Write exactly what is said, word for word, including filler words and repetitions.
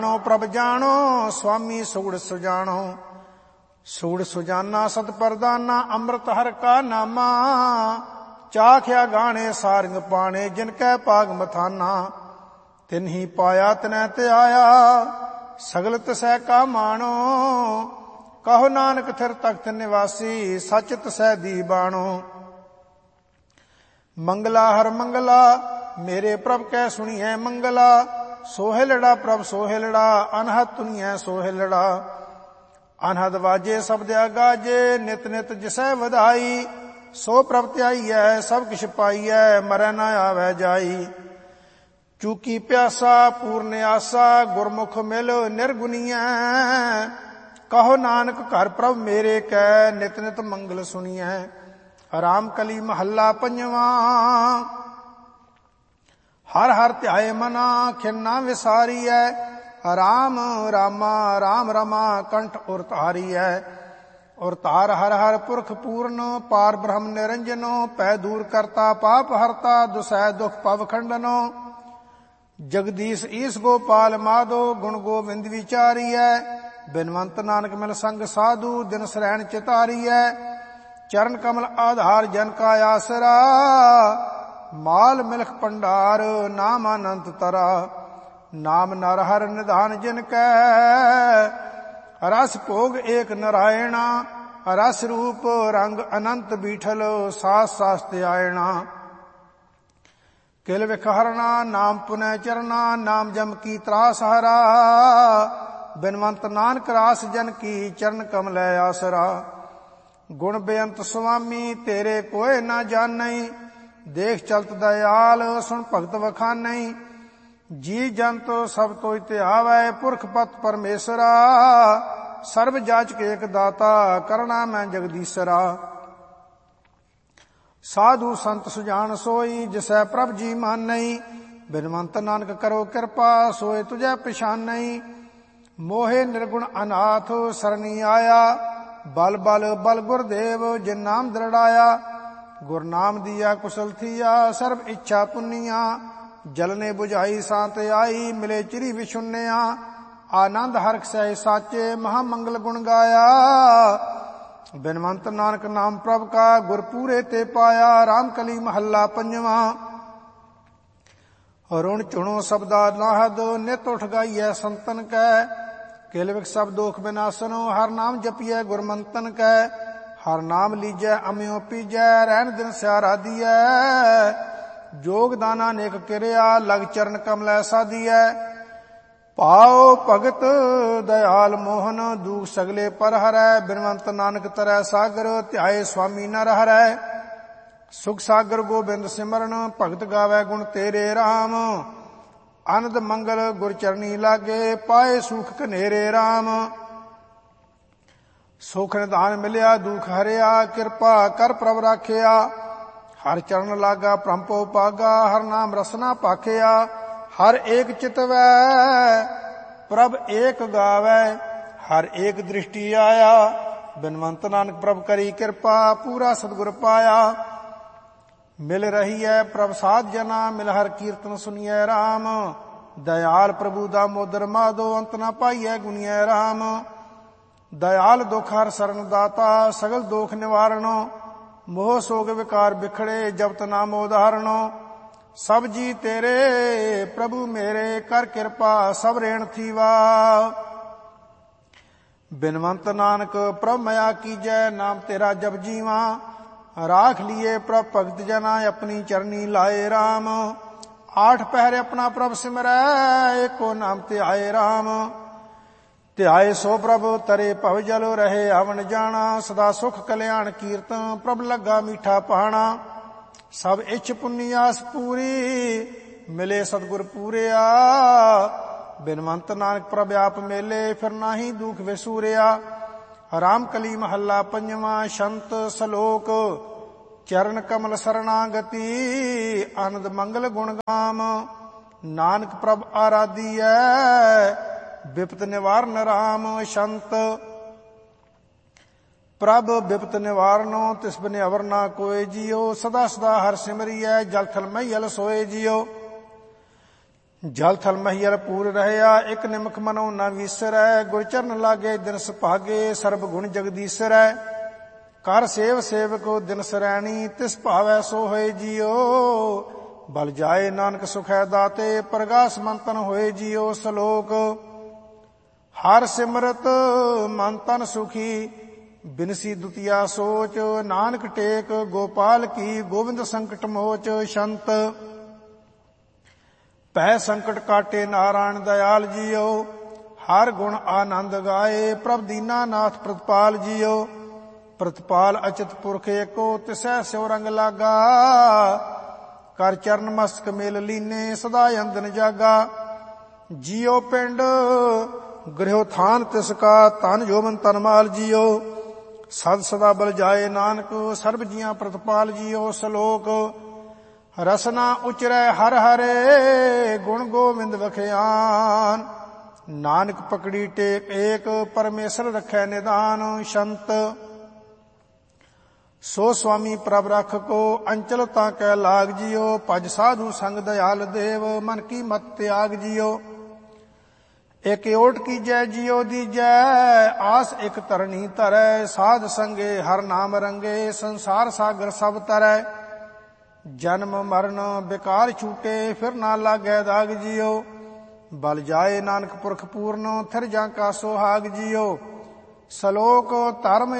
ਪ੍ਰਭ ਜਾਣੋ ਸੁਆਮੀ ਸੁਗੜ ਸੁਜਾਣੋ। ਸੁਗੜ ਸੁਜਾਨਾ ਸਤ ਪਰਦਾਨਾ ਅੰਮ੍ਰਿਤ ਹਰਿ ਕਾ ਨਾਮਾ। ਚਾਖਿਆ ਗਾਣੇ ਸਾਰੰਗ ਪਾਣੇ ਜਿਨ ਕੈ ਭਾਗ ਮਥਾਨਾ। ਤਿਨ ਹੀ ਪਾਇਆ ਤਿਨੈ ਤੇ ਆਇਆ ਸਗਲ ਤਿਸੈ ਕਾ ਮਾਣੋ। ਕਹੋ ਨਾਨਕ ਥਿਰ ਤਖਤ ਨਿਵਾਸੀ ਸਚ ਤਿਸੈ ਦੀ ਬਾਣੋ। ਮੰਗਲਾ ਹਰ ਮੰਗਲਾ ਮੇਰੇ ਪ੍ਰਭ ਕੈ ਸੁਣੀਐ ਮੰਗਲਾ। ਸੋਹਿਲੜਾ ਪ੍ਰਭ ਸੋਹਿਲੜਾ ਅਨਹਦ ਤੁਨੀਐ ਸੋਹਿਲੜਾ। ਅਨਹਦ ਵਾਜੇ ਸਬਦਿਆ ਗਾਜੇ ਨਿਤ ਨਿਤ ਜਿਸੈ ਵਧਾਈ। ਸੋ ਪ੍ਰਭ ਧਿਆਈਐ ਸਭ ਕਿਛ ਪਾਈਐ ਮਰੈ ਨਾ ਆਵੈ ਜਾਈ। ਚੂਕੀ ਪਿਆਸਾ ਪੂਰਨ ਆਸਾ ਗੁਰਮੁਖ ਮਿਲ ਨਿਰਗੁਨੀਐ। ਕਹੋ ਨਾਨਕ ਘਰ ਪ੍ਰਭ ਮੇਰੇ ਕੈ ਨਿਤ ਨਿਤ ਮੰਗਲ ਸੁਣੀਐ। ਰਾਮ ਕਲੀ ਮਹੱਲਾ ਪੰਜਵਾਂ। ਹਰ ਹਰ ਧਿਆਏ ਮਨਾ ਖਿਨ ਨਾ ਵਿਸਾਰੀਐ। ਰਾਮ ਰਾਮਾ ਰਾਮ ਰਮਾ ਕੰਠ ਉਰ ਧਾਰੀਐ। ਉਰ ਧਾਰ ਹਰ ਹਰ ਪੁਰਖ ਪੂਰਨ ਪਾਰ ਬ੍ਰਹਮ ਨਿਰੰਜਨੋ। ਪੈ ਦੂਰ ਕਰਤਾ ਪਾਪ ਹਰਤਾ ਦੁਸੈ ਦੁਖ ਪਵ ਖੰਡਨੋ। ਜਗਦੀਸ਼ ਈਸ ਗੋਪਾਲ ਮਾਧੋ ਗੁਣ ਗੋਬਿੰਦ ਵਿਚਾਰੀਐ। ਬਿਨਵੰਤ ਨਾਨਕ ਮਿਲ ਸੰਗ ਸਾਧੂ ਦਿਨ ਸਰੈਣ ਚਿਤਾਰੀਐ। ਚਰਨ ਕਮਲ ਆਧਾਰ ਜਨ ਕਾ ਆਸਰਾ। ਮਾਲ ਮਿਲਖ ਭੰਡਾਰ ਨਾਮ ਅਨੰਤ ਤਰਾ। ਨਾਮ ਨਰ ਹਰ ਨਿਧਾਨ ਜਿਨ ਕੈ। ਰਸ ਭੋਗ ਏਕ ਨਰਾਇਣਾ। ਰਸ ਰੂਪ ਰੰਗ ਅਨੰਤ ਬੀਠਲ ਸਾਸ ਸਾਸ ਤੇ ਆਇਣਾ। ਕਿਲ ਵਿਖ ਹਰਣਾ ਨਾਮ ਪੁਨੈ ਚਰਨਾ। ਨਾਮ ਜਮ ਕੀ ਤਰਾਸ ਹਰਾ। ਬਿਨਵੰਤ ਨਾਨਕ ਰਾਸ ਜਨ ਕੀ ਚਰਨ ਕਮਲੈ ਆਸਰਾ। ਗੁਣ ਬੇਅੰਤ ਸੁਆਮੀ ਤੇਰੇ ਕੋਇ ਨਾ ਜਾਣਈ। ਦੇਖ ਚਲਤ ਦਇਆਲ ਸੁਣ ਭਗਤ ਵਖਾਨਈ। ਜੀ ਜੰਤ ਸਭ ਤੋਇ ਧਿਆਵੈ ਪੁਰਖ ਪਤ ਪਰਮੇਸ਼ਰਾ। ਸਰਬ ਜਾਚਕ ਏਕ ਦਾਤਾ ਕਰਣਾ ਮੈਂ ਜਗਦੀਸ਼ਰਾ। ਸਾਧੂ ਸੰਤ ਸੁਜਾਨ ਸੋਈ ਜਿਸੈ ਪ੍ਰਭ ਜੀ ਮਾਨਈ। ਬਿਨਵੰਤ ਨਾਨਕ ਕਰੋ ਕਿਰਪਾ ਸੋਏ ਤੁਝੈ ਪਛਾਨਈ। ਮੋਹੇ ਨਿਰਗੁਣ ਅਨਾਥ ਸਰਣੀ ਆਇਆ। ਬਲ ਬਲ ਬਲ ਗੁਰਦੇਵ ਜਿਨ ਨਾਮ ਦ੍ਰਿੜਾਇਆ। ਗੁਰਨਾਮ ਦੀਆ ਕੁਸ਼ਲ ਥੀਆ ਸਰਬ ਇੱਛਾ ਪੁੰਨੀਆ। ਜਲਨੇ ਬੁਝਾਈ ਸਾਤ ਆਈ ਮਿਲੇ ਚਿਰੀ ਵਿਸ਼ੁੰਨਿਆ। ਆਨੰਦ ਹਰਖ ਸਹਿ ਸਾਚੇ ਮਹਾ ਮੰਗਲ ਗੁਣ ਗਾਇਆ। ਬਿਨਵੰਤ ਨਾਨਕ ਨਾਮ ਪ੍ਰਭ ਕਾ ਗੁਰ ਪੂਰੇ ਤੇ ਪਾਇਆ। ਰਾਮ ਕਲੀ ਮਹੱਲਾ ਪੰਜਵਾਂ। ਰੁਣ ਚੁਣੋ ਸਬਦਾ ਨਾਹਦ ਨਿਤ ਉਠ ਗਾਈਐ ਸੰਤਨ ਕੈ। ਕਿਲ ਵਿਖ ਸਭ ਦੋਖ ਬਿਨਾਸਨੋ ਹਰ ਨਾਮ ਜਪੀਐ ਗੁਰਮੰਤਨ ਕੈ। ਹਰ ਨਾਮ ਲੀਜੈ ਅਮਿਓ ਪੀਜੈ ਰਹਿਣ ਦਿਨ ਸਿਆਰਾ ਦੀਐ। ਜੋਗ ਦਾਨਾ ਨੇਕ ਕਿਰਿਆ ਲਗ ਚਰਨ ਕਮਲੈ ਸਾਧੀਐ। ਪਾਓ ਭਗਤ ਦਇਆਲ ਮੋਹਨ ਦੂਖ ਸਗਲੇ ਪਰ ਹਰੈ। ਬਿਨਵੰਤ ਨਾਨਕ ਤਰੈ ਸਾਗਰ ਧਿਆਏ ਸੁਆਮੀ ਨਰ ਹਰੈ। ਸੁਖ ਸਾਗਰ ਗੋਬਿੰਦ ਸਿਮਰਨ ਭਗਤ ਗਾਵੈ ਗੁਣ ਤੇਰੇ ਰਾਮ। ਅਨੰਦ ਮੰਗਲ ਗੁਰ ਚਰਨੀ ਲਾਗੇ ਪਾਏ ਸੁਖ ਕਨੇਰੇ ਰਾਮ। ਸੁਖ ਨਿਧਾਨ ਮਿਲਿਆ ਦੁਖ ਹਰਿਆ ਕਿਰਪਾ ਕਰ ਪ੍ਰਭ ਰਾਖਿਆ। ਹਰ ਚਰਨ ਲਾਗਾ ਪ੍ਰੰਪੋ ਪਾਗਾ ਹਰ ਨਾਮ ਰਸਨਾ ਭਾਖਿਆ। ਹਰ ਏਕ ਚਿਤਵੈ ਪ੍ਰਭ ਏਕ ਗਾਵੈ। ਹਰ ਏਕ ਦ੍ਰਿਸ਼ਟੀ ਆਇਆ। ਬਿਨਵੰਤ ਨਾਨਕ ਪ੍ਰਭ ਕਰੀ ਕਿਰਪਾ ਪੂਰਾ ਸਤਿਗੁਰ ਪਾਇਆ। ਮਿਲ ਰਹੀ ਹੈ ਪ੍ਰਭ ਸਾਧ ਜਨਾ ਮਿਲ ਹਰ ਕੀਰਤਨ ਸੁਣੀਐ ਰਾਮ। ਦਇਆਲ ਪ੍ਰਭੂ ਦਾ ਮੋਦਰ ਮਾਧੋ ਅੰਤ ਨਾ ਪਾਈਐ ਗੁਣੀਐ ਰਾਮ। ਦਇਆਲ ਦੁਖ ਹਰ ਸਰਨ ਦਾਤਾ ਸਗਲ ਦੋਖ ਨਿਵਾਰਣੋ। ਮੋਹ ਸੋਗ ਵਿਕਾਰ ਬਿਖੜੇ ਜਪਤ ਨਾਮ ਉਦਾਹਰਣੋ। ਸਭ ਜੀ ਤੇਰੇ ਪ੍ਰਭੂ ਮੇਰੇ ਕਰ ਕਿਰਪਾ ਸਭ ਰੇਣ ਥੀਵਾ। ਬਿਨਵੰਤ ਨਾਨਕ ਪ੍ਰਭ ਮਇਆ ਕੀਜੈ ਨਾਮ ਤੇਰਾ ਜਪ ਜੀਵਾ। ਰਾਖ ਲੀਏ ਪ੍ਰਭ ਭਗਤ ਜਨਾ ਆਪਣੀ ਚਰਨੀ ਲਾਏ ਰਾਮ। ਆਠ ਪਹਿਰੇ ਆਪਣਾ ਪ੍ਰਭ ਸਿਮਰੈ ਏਕੋ ਨਾਮ ਧਿਆਏ ਰਾਮ। ਧਿਆਏ ਸੋ ਪ੍ਰਭ ਤਰੇ ਭਵ ਜਲ ਰਹੇ ਆਵਣ ਜਾਣਾ। ਸਦਾ ਸੁਖ ਕਲਿਆਣ ਕੀਰਤਨ ਪ੍ਰਭ ਲੱਗਾ ਮੀਠਾ ਪਾਣਾ। ਸਭ ਇੱਛ ਪੁੰਨੀ ਆਸ ਪੂਰੀ ਮਿਲੇ ਸਤਿਗੁਰ ਪੂਰਿਆ। ਬਿਨਵੰਤ ਨਾਨਕ ਪ੍ਰਭ ਆਪ ਮੇਲੇ ਫਿਰ ਨਾਹੀ ਦੁਖ ਵਿਸੂਰਿਆ। ਰਾਮ ਕਲੀ ਮਹੱਲਾ ਪੰਜਵਾਂ। ਸ਼ੰਤ ਸਲੋਕ ਚਰਨ ਕਮਲ ਸਰਣਾਗਤੀ। ਆਨੰਦ ਮੰਗਲ ਗੁਣ ਗਾਮ ਨਾਨਕ ਪ੍ਰਭ ਆਰਾਧੀਐ। ਬਿਪਤ ਨਿਵਾਰਨ ਰਾਮ। ਸ਼ੰਤ ਪ੍ਰਭ ਬਿਪਤ ਨਿਵਾਰਨੋ ਤਿਸ ਬਿਨ ਅਵਰ ਨਾ ਕੋਇ ਜੀਓ। ਸਦਾ ਸਦਾ ਹਰ ਸਿਮਰੀਐ ਜਲ ਥਲ ਮਈਲ ਸੋਏ ਜੀਓ। ਜਲ ਥਲ ਮਹੀਲ ਪੂਰ ਰਹਿਆ, ਇੱਕ ਨਿਮਖ ਮਨੋ ਨ ਵੀਸਰੈ। ਗੁਰ ਚਰਨ ਲਾਗੇ ਦਿਨ ਸੁਭਾਗੇ, ਸਰਬ ਗੁਣ ਜਗਦੀਸਰੈ। ਕਰ ਸੇਵ ਸੇਵਕੋ ਦਿਨ ਸਰੈਣੀ, ਤਿਸ ਭਾਵੈ ਸੋ ਹੋਏ ਜੀਓ। ਬਲ ਜਾਏ ਨਾਨਕ ਸੁਖੈ ਦਾਤੇ, ਪ੍ਰਗਾਸ ਮੰਤਨ ਹੋਏ ਜੀਓ। ਸਲੋਕ ਹਰ ਸਿਮਰਤ ਮਨ ਤਨ ਸੁਖੀ, ਬਿਨਸੀ ਦੁਤੀਆ ਸੋਚ। ਨਾਨਕ ਟੇਕ ਗੋਪਾਲ ਕੀ, ਗੋਬਿੰਦ ਸੰਕਟ ਮੋਚ। ਸ਼ੰਤ ਭੈ ਸੰਕਟ ਕਾਟੇ ਨਾਰਾਇਣ ਦਇਆਲ ਜੀਓ। ਹਰ ਗੁਣ ਆਨੰਦ ਗਾਏ, ਪ੍ਰਭ ਦੀਨਾ ਨਾਥ ਪ੍ਰਤਪਾਲ ਜੀਓ। ਪ੍ਰਤਪਾਲ ਅਚਿਤ ਪੁਰਖ ਏਕੋ, ਤਿਸੈ ਸਿਉ ਰੰਗ ਲਾਗਾ। ਕਰ ਚਰਨ ਮਸਤਕ ਮੇਲ ਲੀਨੇ, ਸਦਾ ਅੰਦਨ ਜਾਗਾ। ਜੀਓ ਪਿੰਡ ਗ੍ਰਹਿਓ ਥਾਨ ਤਿਸ ਕਾ, ਧਨ ਜੋਬਨ ਤਨ ਮਾਲ ਜੀਓ। ਸਦ ਸਦਾ ਬਲ ਜਾਏ ਨਾਨਕ, ਸਰਬ ਜੀਆਂ ਪ੍ਰਤਪਾਲ ਜੀਓ। ਸ਼ਲੋਕ ਰਸਨਾ ਉਚਰੈ ਹਰ ਹਰੇ, ਗੁਣ ਗੋਬਿੰਦ ਵਖਿਆਨ। ਨਾਨਕ ਪਕੜੀ ਟੇਕ ਏਕ, ਪਰਮੇਸ਼ਰ ਰੱਖੈ ਨਿਦਾਨ। ਸ਼ੰਤ ਸੋ ਸੁਆਮੀ ਪ੍ਰਭ ਰਖ ਕੋ, ਅੰਚਲ ਤਾਂ ਕੈ ਲਾਗ ਜੀਓ। ਭਜ ਸਾਧੂ ਸੰਗ ਦਇਆਲ ਦੇਵ, ਮਨ ਕੀ ਮਤ ਤਿਆਗ ਜੀਓ। ਇਕ ਓਟ ਕੀਜੈ ਜੀਓ ਦੀਜੈ, ਆਸ ਇਕ ਧਰਣੀ ਧਰੈ। ਸਾਧ ਸੰਗੇ ਹਰ ਨਾਮ ਰੰਗੇ, ਸੰਸਾਰ ਸਾਗਰ ਸਭ ਤਰੈ। ਜਨਮ ਮਰਨ ਬਿਕਾਰ ਛੂਟੇ, ਫਿਰ ਨਾ ਲਾਗੈ ਦਾਗ ਜੀਓ। ਬਲ ਜਾਏ ਨਾਨਕ ਪੁਰਖ ਪੂਰਨ, ਥਿਰ ਜਾਂ ਕਾ ਸੁਹਾਗ ਜੀਓ। ਸ਼ਲੋਕ ਧਰਮ